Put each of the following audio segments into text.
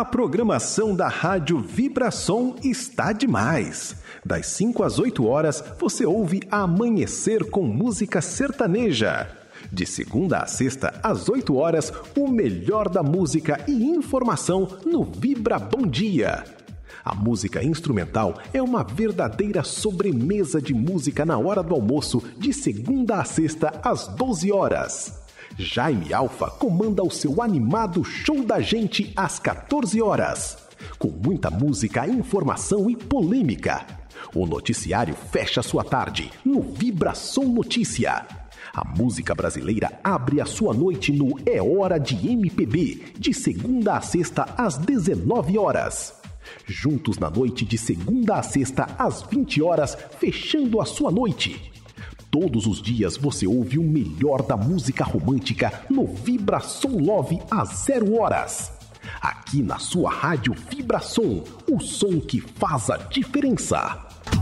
A programação da Rádio Vibração está demais. Das 5 às 8 horas, você ouve Amanhecer com música sertaneja. De segunda a sexta, às 8 horas, o melhor da música e informação no Vibra Bom Dia. A música instrumental é uma verdadeira sobremesa de música na hora do almoço, de segunda a sexta, às 12 horas. Jaime Alfa comanda o seu animado Show da Gente às 14 horas. Com muita música, informação e polêmica. O noticiário fecha sua tarde no Vibração Notícia. A música brasileira abre a sua noite no É Hora de MPB, de segunda a sexta às 19 horas. Juntos na noite de segunda a sexta às 20 horas, fechando a sua noite. Todos os dias você ouve o melhor da música romântica no Vibração Love às 0 horas. Aqui na sua rádio Vibração, o som que faz a diferença.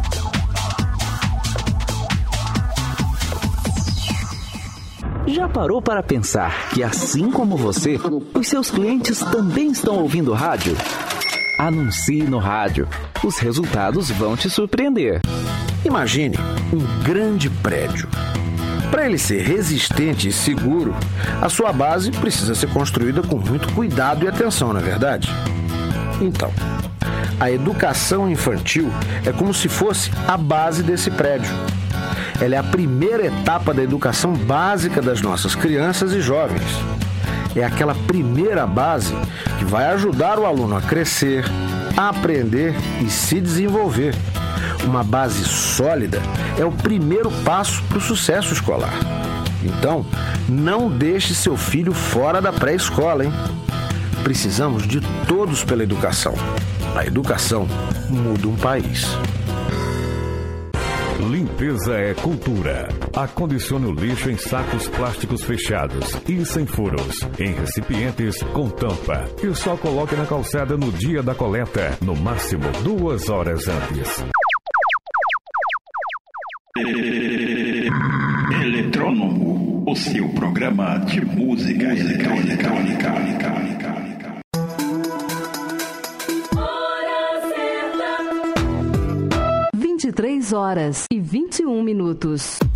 Já parou para pensar que, assim como você, os seus clientes também estão ouvindo rádio? Anuncie no rádio. Os resultados vão te surpreender. Imagine um grande prédio. Para ele ser resistente e seguro, a sua base precisa ser construída com muito cuidado e atenção, não é verdade? Então, a educação infantil é como se fosse a base desse prédio. Ela é a primeira etapa da educação básica das nossas crianças e jovens. É aquela primeira base que vai ajudar o aluno a crescer, a aprender e se desenvolver. Uma base sólida é o primeiro passo para o sucesso escolar. Então, não deixe seu filho fora da pré-escola, hein? Precisamos de todos pela educação. A educação muda um país. Limpeza é cultura. Acondicione o lixo em sacos plásticos fechados e sem furos, em recipientes com tampa. E só coloque na calçada no dia da coleta, no máximo 2 horas antes. Eletrônomo, o seu programa de música eletrônica. 23 horas e 21 minutos.